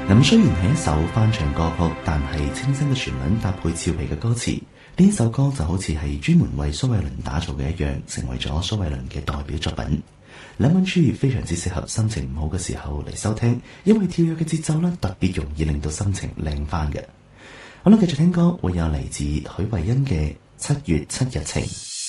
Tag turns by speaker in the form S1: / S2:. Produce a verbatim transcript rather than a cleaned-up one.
S1: 咁雖然係一首翻唱歌曲，但係清新嘅旋律搭配俏皮嘅歌詞，呢首歌就好似係專門為蘇慧倫打造嘅一樣，成為咗蘇慧倫嘅代表作品。兩吻處非常之適合心情唔好嘅時候嚟收聽，因為跳躍嘅節奏咧特別容易令到心情靚翻嘅。好啦，繼續聽歌，會有嚟自許慧欣嘅《七月七日情》。